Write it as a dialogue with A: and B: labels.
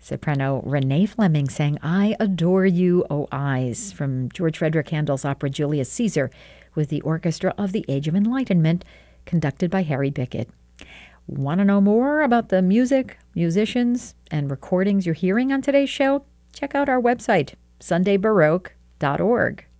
A: Soprano Renee Fleming sang I Adore You, O Eyes from George Frederick Handel's opera Julius Caesar with the Orchestra of the Age of Enlightenment, conducted by Harry Bickett. Want to know more about the music, musicians, and recordings you're hearing on today's show? Check out our website, sundaybaroque.org.